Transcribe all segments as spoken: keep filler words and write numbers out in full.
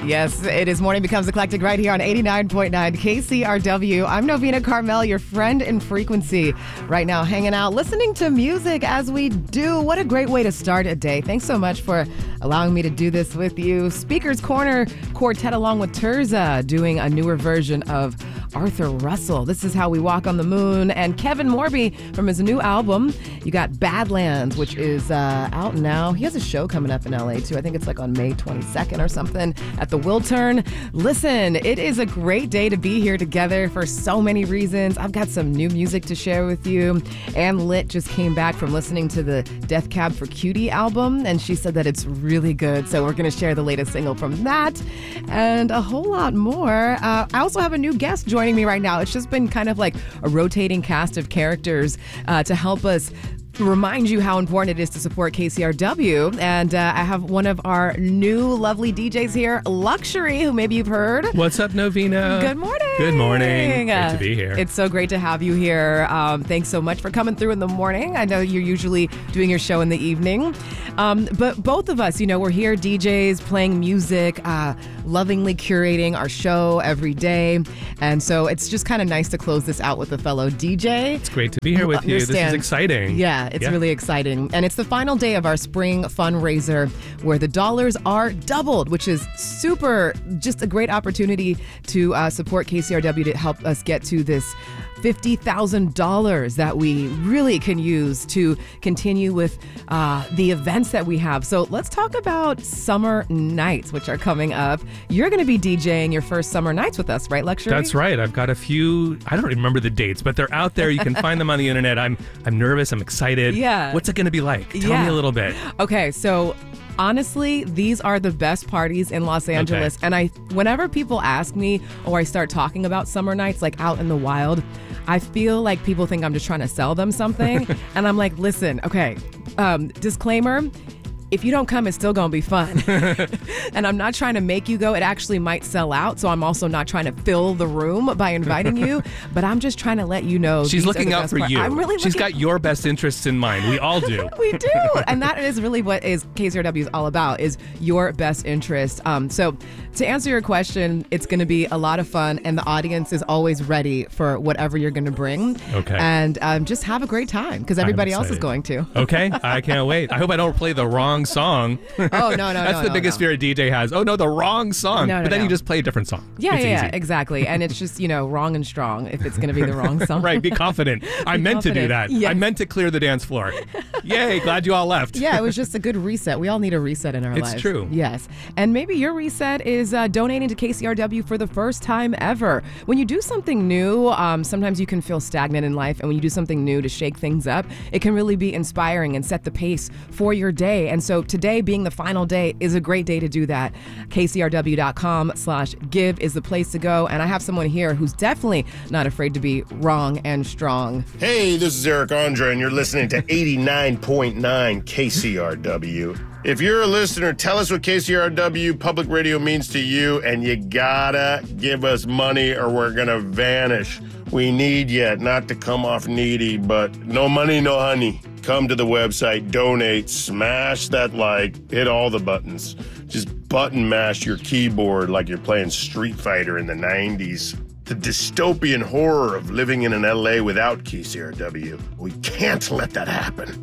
Yes, it is Morning Becomes Eclectic right here on eighty-nine point nine K C R W. I'm Novena Carmel, your friend in frequency. Right now, hanging out, listening to music as we do. What a great way to start a day. Thanks so much for allowing me to do this with you. Speaker's Corner Quartet along with Terza doing a newer version of Arthur Russell. This is How We Walk on the Moon. And Kevin Morby from his new album. You got Badlands, which is uh, out now. He has a show coming up in L A too. I think it's like on May twenty-second or something at the Wiltern. Listen, it is a great day to be here together for so many reasons. I've got some new music to share with you. Ann Litt just came back from listening to the Death Cab for Cutie album, and she said that it's really good. So we're going to share the latest single from that and a whole lot more. Uh, I also have a new guest joining me right now. It's just been kind of like a rotating cast of characters uh, to help us remind you how important it is to support K C R W. And uh, I have one of our new lovely D Js here, Luxury, who maybe you've heard. What's up, Novena? Good morning. Good morning. Great Uh, to be here. It's so great to have you here. Um, thanks so much for coming through in the morning. I know you're usually doing your show in the evening. Um, but both of us, you know, we're here, D Js, playing music, uh, lovingly curating our show every day. And so it's just kind of nice to close this out with a fellow D J. It's great to be here with you. This is exciting. Yeah, it's yeah. really exciting. And it's the final day of our spring fundraiser where the dollars are doubled, which is super, just a great opportunity to uh, support K C R W to help us get to this fifty thousand dollars that we really can use to continue with uh, the events that we have. So let's talk about summer nights, which are coming up. You're going to be DJing your first summer nights with us, right, Luxury? That's right. I've got a few, I don't remember the dates, but they're out there. You can find them on the internet. I'm I'm nervous. I'm excited. Yeah. What's it going to be like? Tell yeah. me a little bit. Okay, so honestly, these are the best parties in Los Angeles. Okay. And I, whenever people ask me or I start talking about summer nights, like out in the wild, I feel like people think I'm just trying to sell them something. And I'm like, listen, okay, um, disclaimer. If you don't come, it's still going to be fun. And I'm not trying to make you go. It actually might sell out. So I'm also not trying to fill the room by inviting you. But I'm just trying to let you know. She's looking out for part. you. I'm really She's looking- got your best interests in mind. We all do. We do. And that is really what is K C R W is all about, is your best interest. Um, so to answer your question, it's going to be a lot of fun. And the audience is always ready for whatever you're going to bring. Okay. And um, just have a great time because everybody else is going to. Okay. I can't wait. I hope I don't play the wrong song. Oh, no, no, That's no, the no, biggest no. fear a D J has. Oh, no, the wrong song. No, no, but then no. you just play a different song. Yeah, it's yeah, easy. exactly. And it's just, you know, wrong and strong if it's going to be the wrong song. Right, be confident. I Be meant to do confident. that. Yes. I meant to clear the dance floor. Yay, glad you all left. Yeah, it was just a good reset. We all need a reset in our It's lives. true. Yes. And maybe your reset is uh, donating to K C R W for the first time ever. When you do something new, um, sometimes you can feel stagnant in life. And when you do something new to shake things up, it can really be inspiring and set the pace for your day. And so today being the final day is a great day to do that. K C R W dot com slash give is the place to go. And I have someone here who's definitely not afraid to be wrong and strong. Hey, this is Eric Andre, and you're listening to eighty-nine point nine K C R W. If you're a listener, tell us what K C R W public radio means to you, and you gotta give us money or we're gonna vanish. We need you, not to come off needy, but no money, no honey. Come to the website, donate, smash that like, hit all the buttons. Just button mash your keyboard like you're playing Street Fighter in the nineties. The dystopian horror of living in an L A without K C R W. We can't let that happen.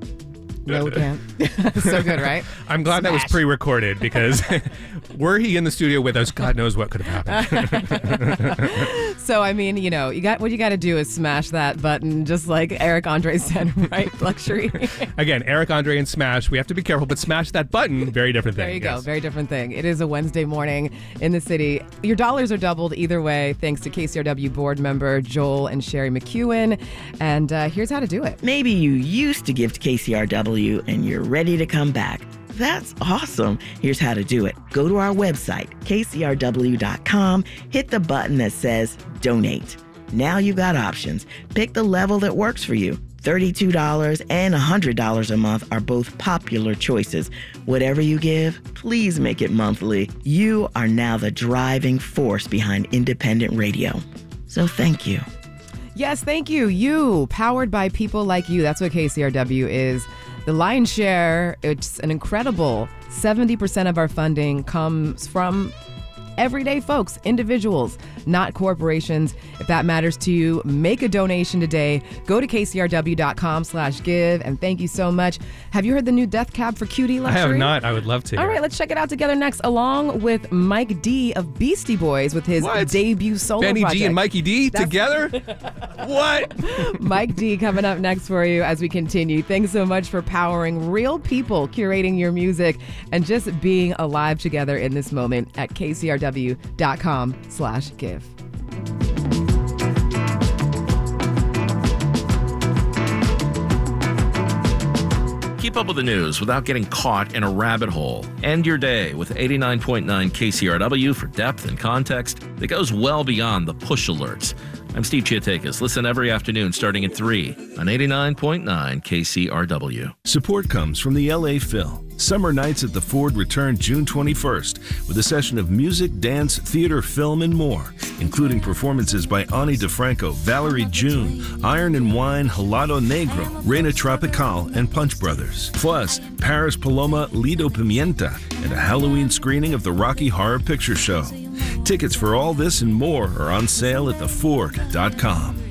No, we can't. So good, right? I'm glad that was Smash. pre-recorded because were he in the studio with us, God knows what could have happened. So, I mean, you know, you got what you got to do is smash that button, just like Eric Andre said, right? Luxury. Again, Eric Andre and Smash, we have to be careful, but smash that button, very different thing. There you go. yes. Very different thing. It is a Wednesday morning in the city. Your dollars are doubled either way, thanks to K C R W board member Joel and Sherry McEwen. And uh, here's how to do it. Maybe you used to give to K C R W and you're ready to come back. That's awesome. Here's how to do it. Go to our website, K C R W dot com, hit the button that says donate. Now you've got options. Pick the level that works for you. thirty-two dollars and one hundred dollars a month are both popular choices. Whatever you give, please make it monthly. You are now the driving force behind independent radio. So thank you. Yes, thank you. You, powered by people like you. That's what K C R W is. The lion's share, it's an incredible seventy percent of our funding comes from everyday folks, individuals, not corporations. If that matters to you, make a donation today. Go to kcrw.com slash give, and thank you so much. Have you heard the new Death Cab for Cutie I Luxury? have not. I would love to. All hear right, it. let's check it out together next, along with Mike D of Beastie Boys with his What? debut solo Benny project. G and Mikey D That's- together? What? Mike D coming up next for you as we continue. Thanks so much for powering real people, curating your music, and just being alive together in this moment at kcrw.com slash give. Keep up with the news without getting caught in a rabbit hole. End your day with eighty-nine point nine K C R W for depth and context that goes well beyond the push alerts. I'm Steve Chiatakis. Listen every afternoon starting at three on eighty-nine point nine K C R W. Support comes from the L A Phil. Summer Nights at the Ford return June twenty-first with a session of music, dance, theater, film, and more, including performances by Ani DeFranco, Valerie June, Iron and Wine, Helado Negro, Reina Tropical, and Punch Brothers. Plus, Paris Paloma, Lido Pimienta, and a Halloween screening of the Rocky Horror Picture Show. Tickets for all this and more are on sale at the ford dot com.